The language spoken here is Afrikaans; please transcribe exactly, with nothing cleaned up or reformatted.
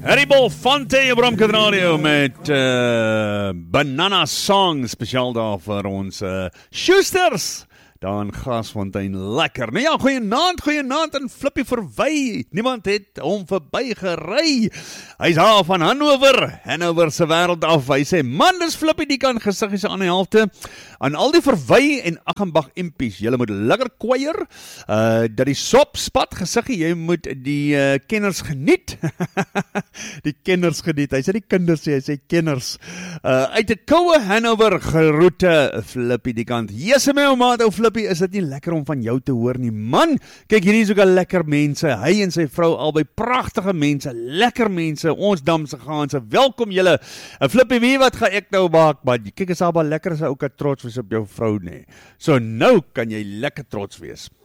Harry Belafonte op Ramkad Radio met uh, Banana Song, speciaal daar vir ons uh, Sjoesters daar in Grasfontein. Lekker. Nou ja, goeie naand, goeie naand en Flippie verby. Niemand het hom verby gery. Hy's daar van Hannover, Hannover se wêreld af. Hy sê, man, dis Flippie, die kan gesiggies aan die helfte. Aan al die Verwy en Aggenbach impies, julle moet lekker kwaier, uh, dat die sop spat gesiggie, jy moet die uh, kenners geniet. Die kenners geniet, hy sê die kinders, hy sê kenners. Uh, uit die koue Hannover geroete, Flippie die kant. Jesse my omaat, ou Flippie, is dit nie lekker om van jou te hoor nie? Man, kyk, hierdie is ook al lekker mense, hy en sy vrou, albei prachtige mense, lekker mense, ons damse gaanse, welkom julle. Uh, Flippie, wie wat ga ek nou maak, man? Kyk, is al baie lekker as hy ook trots wees op jou vrou, nee. So nou kan jy lekker trots wees.